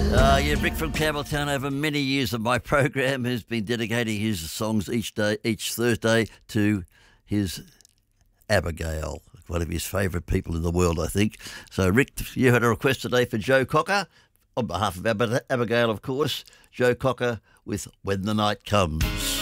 Yeah, Rick from Campbelltown over many years of my program has been dedicating his songs each Thursday to his Abigail, one of his favourite people in the world, I think. So, Rick, you had a request today for Joe Cocker, on behalf of Abigail, of course. Joe Cocker with When the Night Comes.